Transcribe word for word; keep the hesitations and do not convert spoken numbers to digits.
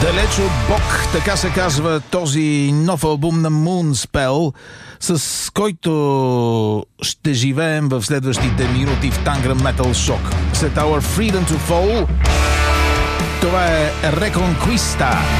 Далеч от Бог, така се казва този нов албум на Moonspell, с който ще живеем в следващите минути в Tangram Metal Shock. След Our Freedom to Fall, това е Reconquista.